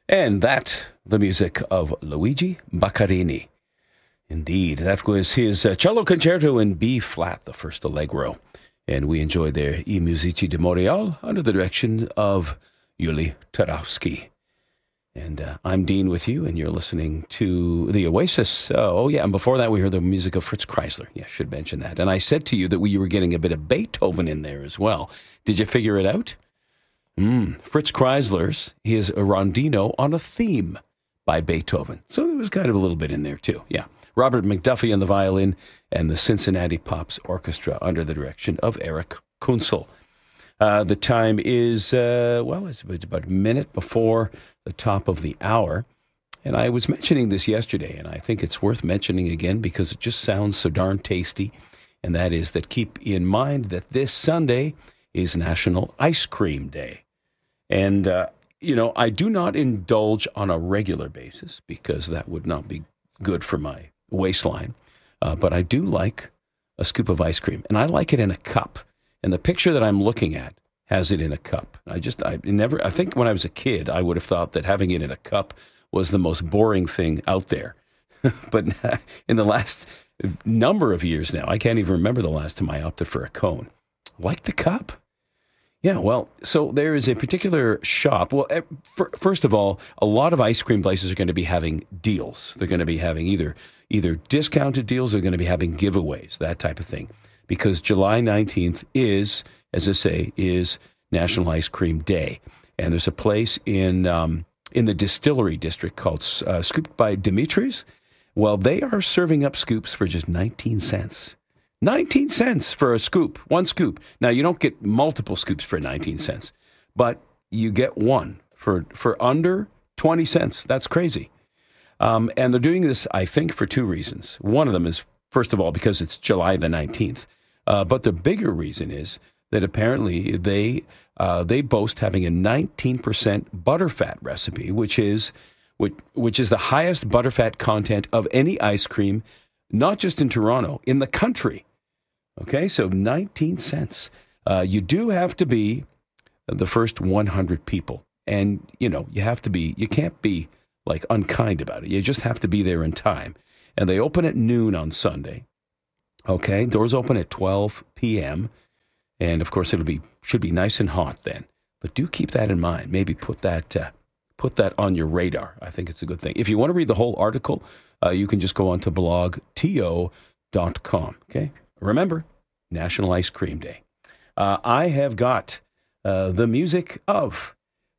And the music of Luigi Baccarini. Indeed, that was his cello concerto in B flat, the first allegro. And we enjoyed their I Musici di Montreal under the direction of Yuli Tarowski. And I'm Dean with you, and you're listening to The Oasis. And before that we heard the music of Fritz Kreisler. Yeah, should mention that. And I said to you that we were getting a bit of Beethoven in there as well. Did you figure it out? Fritz Kreisler's, his Rondino on a theme by Beethoven. So there was kind of a little bit in there too, yeah. Robert McDuffie on the violin and the Cincinnati Pops Orchestra under the direction of Eric Kunzel. The time is, it's about a minute before the top of the hour. And I was mentioning this yesterday, and I think it's worth mentioning again because it just sounds so darn tasty. And that is that keep in mind that this Sunday is National Ice Cream Day. And, I do not indulge on a regular basis because that would not be good for my waistline. But I do like a scoop of ice cream, and I like it in a cup. And the picture that I'm looking at has it in a cup. I think when I was a kid, I would have thought that having it in a cup was the most boring thing out there. But in the last number of years now, I can't even remember the last time I opted for a cone. Like the cup. Yeah, well, so there is a particular shop. Well, first of all, a lot of ice cream places are going to be having deals. They're going to be having either discounted deals, or they're going to be having giveaways, that type of thing. Because July 19th is, as I say, is National Ice Cream Day. And there's a place in the Distillery District called Scooped by Dimitri's. Well, they are serving up scoops for just 19 cents. 19 cents for a scoop, one scoop. Now, you don't get multiple scoops for 19 cents, but you get one for under 20 cents. That's crazy. And they're doing this, I think, for two reasons. One of them is, first of all, because it's July the 19th. But the bigger reason is that apparently they boast having a 19% butterfat recipe, which is the highest butterfat content of any ice cream, not just in Toronto, in the country. Okay, so 19 cents. You do have to be the first 100 people. And, you can't be like unkind about it. You just have to be there in time. And they open at noon on Sunday. Okay, doors open at 12 p.m. And of course, should be nice and hot then. But do keep that in mind. Maybe put that on your radar. I think it's a good thing. If you want to read the whole article, you can just go on to blogto.com. Okay, remember, National Ice Cream Day. I have got the music of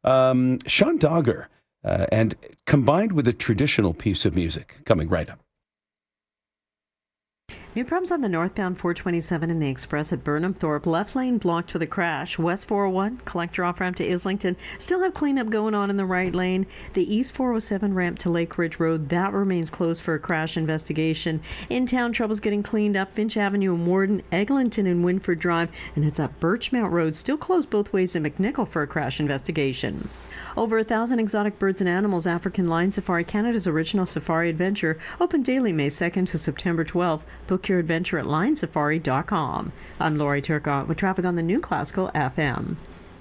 Sean Dogger, and combined with a traditional piece of music coming right up. New problems on the northbound 427 in the Express at Burnham Thorpe. Left lane blocked with a crash. West 401, collector off ramp to Islington. Still have cleanup going on in the right lane. The East 407 ramp to Lake Ridge Road, that remains closed for a crash investigation. In-town troubles getting cleaned up. Finch Avenue in Warden, Eglinton and Winford Drive. And it's up Birchmount Road, still closed both ways in McNichol for a crash investigation. Over 1,000 exotic birds and animals. African Lion Safari, Canada's original safari adventure. Open daily May 2nd to September 12th. Book your adventure at lionsafari.com. I'm Lori Turcotte with traffic on the New Classical FM.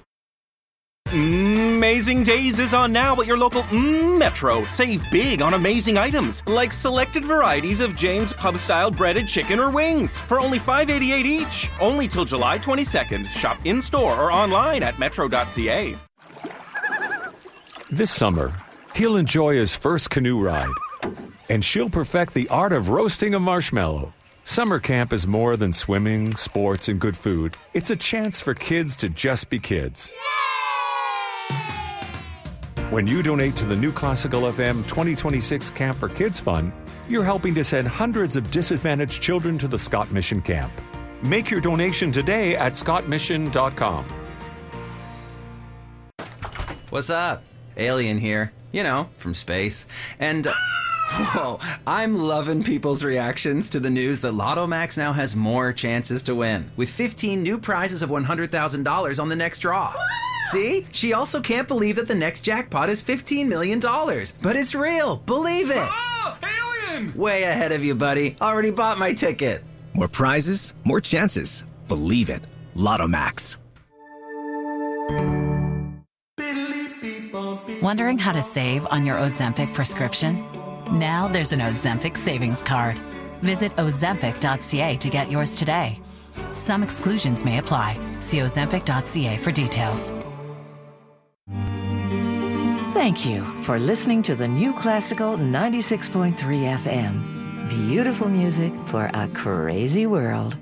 Amazing Days is on now at your local Metro. Save big on amazing items like selected varieties of Jane's pub-style breaded chicken or wings for only $5.88 each. Only till July 22nd. Shop in-store or online at metro.ca. This summer, he'll enjoy his first canoe ride, and she'll perfect the art of roasting a marshmallow. Summer camp is more than swimming, sports, and good food. It's a chance for kids to just be kids. When you donate to the New Classical FM 2026 Camp for Kids Fund, you're helping to send hundreds of disadvantaged children to the Scott Mission Camp. Make your donation today at scottmission.com. What's up? Alien here, from space. And, I'm loving people's reactions to the news that Lotto Max now has more chances to win, with 15 new prizes of $100,000 on the next draw. See? She also can't believe that the next jackpot is $15 million. But it's real. Believe it. Oh, alien! Way ahead of you, buddy. Already bought my ticket. More prizes, more chances. Believe it. Lotto Max. Wondering how to save on your Ozempic prescription? Now there's an Ozempic savings card. Visit Ozempic.ca to get yours today. Some exclusions may apply. See Ozempic.ca for details. Thank you for listening to the New Classical 96.3 FM. Beautiful music for a crazy world.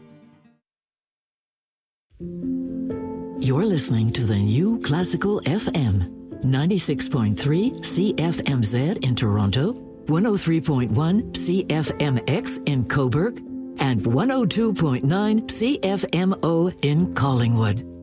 You're listening to the New Classical FM, 96.3 CFMZ in Toronto, 103.1 CFMX in Cobourg, and 102.9 CFMO in Collingwood.